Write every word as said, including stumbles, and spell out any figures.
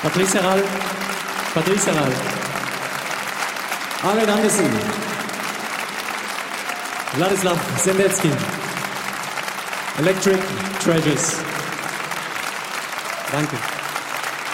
Patrice Herral, Patrice Herral, Arlen Andersen, Wladislav Sendetsky, Electric Treasures. Danke.